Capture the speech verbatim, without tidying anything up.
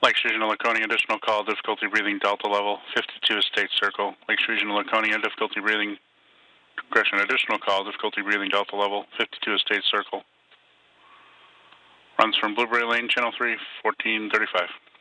Lakes Regional Laconia, additional call, difficulty breathing, Delta level, fifty-two Estate Circle. Lakes Regional Laconia, difficulty breathing, correction, additional call, difficulty breathing, Delta level, fifty-two Estate Circle. Runs from Blueberry Lane, Channel three, fourteen thirty-five.